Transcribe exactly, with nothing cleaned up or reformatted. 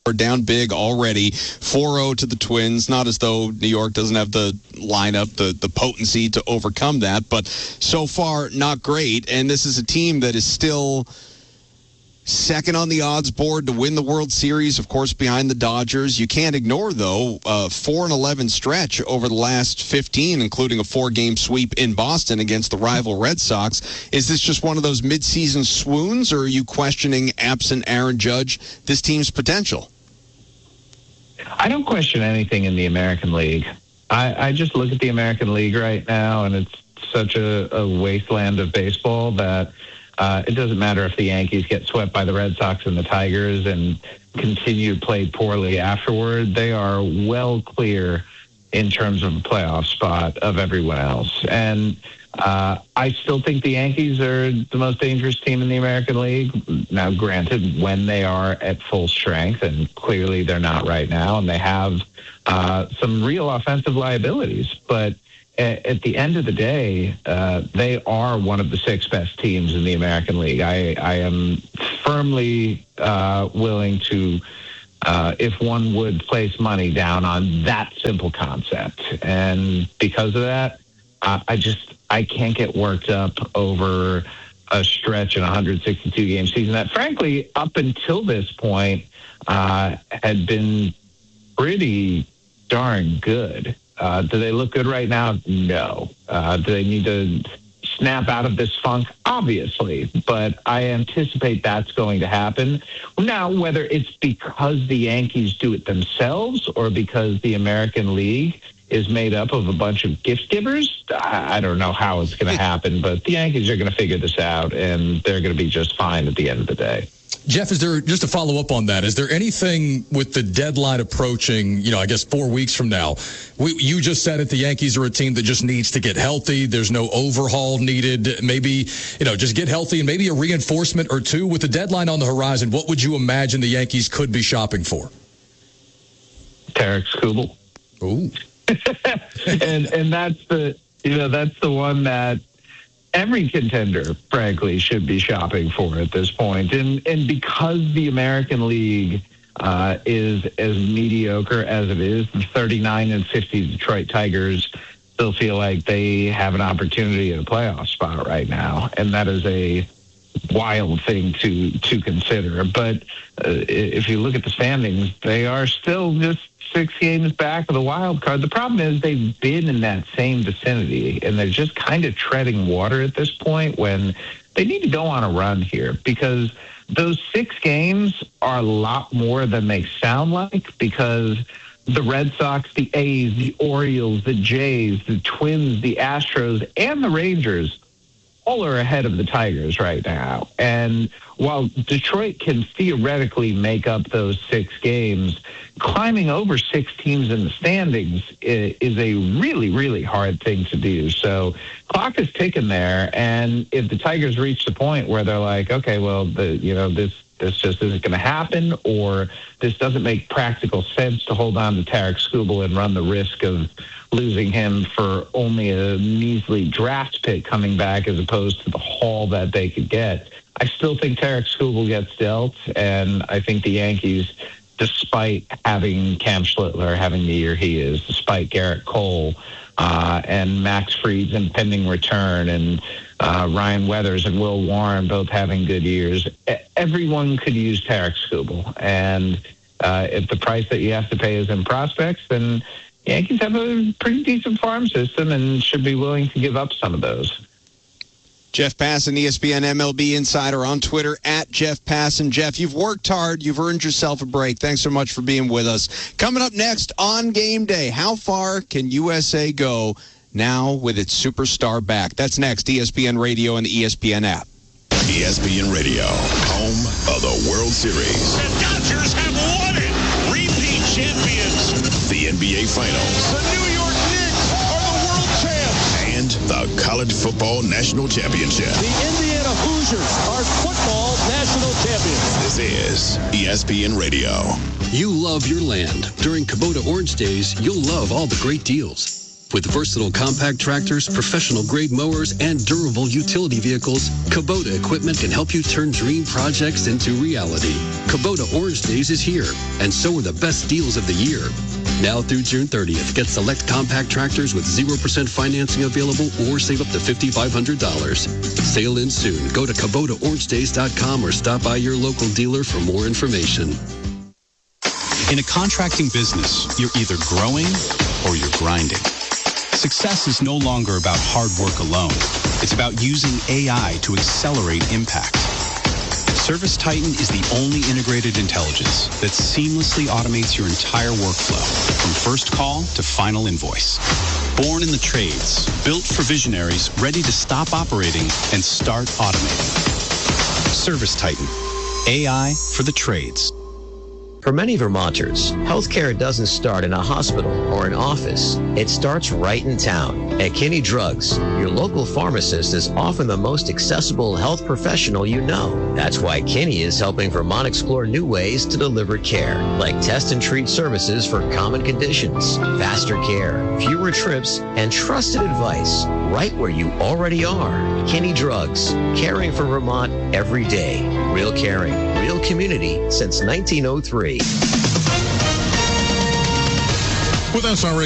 Are down big already, four oh to the Twins. Not as though New York doesn't have the lineup, the, the potency to overcome that, but so far, not great. And this is a team that is still second on the odds board to win the World Series, of course, behind the Dodgers. You can't ignore, though, a four and eleven stretch over the last fifteen, including a four-game sweep in Boston against the rival Red Sox. Is this just one of those midseason swoons, or are you questioning, absent Aaron Judge, this team's potential? I don't question anything in the American League. I, I just look at the American League right now, and it's such a, a wasteland of baseball that uh, it doesn't matter if the Yankees get swept by the Red Sox and the Tigers and continue to play poorly afterward. They are well clear in terms of a playoff spot of everyone else. And uh, I still think the Yankees are the most dangerous team in the American League. Now, granted, when they are at full strength, and clearly they're not right now, and they have uh, some real offensive liabilities. But at, at the end of the day, uh, they are one of the six best teams in the American League. I, I am firmly uh, willing to, uh, if one would place money down on that simple concept. And because of that, uh, I just I can't get worked up over a stretch in a one hundred sixty-two game season that, frankly, up until this point, uh, had been pretty darn good. Uh, do they look good right now? No. Uh, do they need to snap out of this funk? Obviously. But I anticipate that's going to happen. Now, whether it's because the Yankees do it themselves or because the American League is made up of a bunch of gift givers, I don't know how it's going to happen, but the Yankees are going to figure this out, and they're going to be just fine at the end of the day. Jeff, is there, just to follow up on that, is there anything with the deadline approaching, you know, I guess four weeks from now? We, you just said it, the Yankees are a team that just needs to get healthy. There's no overhaul needed. Maybe, you know, just get healthy and maybe a reinforcement or two. With the deadline on the horizon, what would you imagine the Yankees could be shopping for? Tarik Skubal. Ooh. and and that's the you know that's the one that every contender, frankly, should be shopping for at this point. And and because the American League uh, is as mediocre as it is, the thirty-nine and fifty Detroit Tigers still feel like they have an opportunity at a playoff spot right now, and that is a wild thing to to consider. But uh, if you look at the standings, they are still just six games back of the wild card. The problem is they've been in that same vicinity, and they're just kind of treading water at this point when they need to go on a run here, because those six games are a lot more than they sound like, because the Red Sox, the A's, the Orioles, the Jays, the Twins, the Astros, and the Rangers all are ahead of the Tigers right now. And while Detroit can theoretically make up those six games, climbing over six teams in the standings is a really, really hard thing to do. So clock is ticking there. And if the Tigers reach the point where they're like, okay, well, the, you know, this, this just isn't going to happen, or this doesn't make practical sense to hold on to Tarik Skubal and run the risk of losing him for only a measly draft pick coming back as opposed to the haul that they could get, I still think Tarik Skubal gets dealt, and I think the Yankees, despite having Cam Schlittler having the year he is, despite Garrett Cole uh, and Max Fried's impending return, and uh, Ryan Weathers and Will Warren both having good years, everyone could use Tarik Skubal. And uh, if the price that you have to pay is in prospects, then Yankees have a pretty decent farm system and should be willing to give up some of those. Jeff Passan, E S P N M L B Insider, on Twitter, at Jeff Passan. Jeff, you've worked hard. You've earned yourself a break. Thanks so much for being with us. Coming up next on Game Day, how far can U S A go now with its superstar back? That's next, E S P N Radio and the E S P N app. E S P N Radio, home of the World Series. The Dodgers have won it. Repeat champions. The N B A Finals. The New York Knicks are the world champs. And the College Football National Championship. The Indiana Hoosiers are football national champions. This is E S P N Radio. You love your land. During Kubota Orange Days, you'll love all the great deals. With versatile compact tractors, professional-grade mowers, and durable utility vehicles, Kubota equipment can help you turn dream projects into reality. Kubota Orange Days is here, and so are the best deals of the year. Now through June thirtieth, get select compact tractors with zero percent financing available or save up to five thousand five hundred dollars. Sale ends soon. Go to Kubota Orange Days dot com or stop by your local dealer for more information. In a contracting business, you're either growing or you're grinding. Success is no longer about hard work alone. It's about using A I to accelerate impact. ServiceTitan is the only integrated intelligence that seamlessly automates your entire workflow from first call to final invoice. Born in the trades, built for visionaries ready to stop operating and start automating. ServiceTitan, A I for the trades. For many Vermonters, healthcare doesn't start in a hospital or an office. It starts right in town. At Kinney Drugs, your local pharmacist is often the most accessible health professional you know. That's why Kinney is helping Vermont explore new ways to deliver care, like test and treat services for common conditions, faster care, fewer trips, and trusted advice right where you already are. Kinney Drugs, caring for Vermont every day. Real caring, real community since nineteen oh three. With S R A